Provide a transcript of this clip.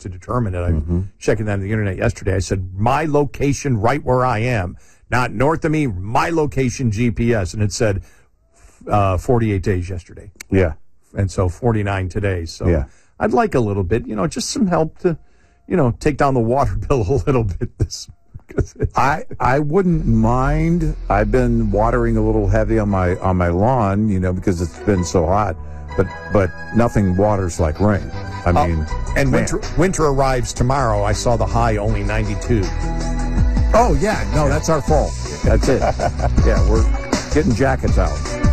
to determine it. I'm checking that on the internet yesterday. I said, my location right where I am, not north of me, my location GPS. And it said 48 days yesterday. Yeah. And so 49 today. So I'd like a little bit, just some help to, take down the water bill a little bit. I wouldn't mind. I've been watering a little heavy on my lawn, because it's been so hot. But nothing waters like rain. I mean, and winter arrives tomorrow. I saw the high only 92. Oh yeah, no, that's our fault. That's it. Yeah, we're getting jackets out.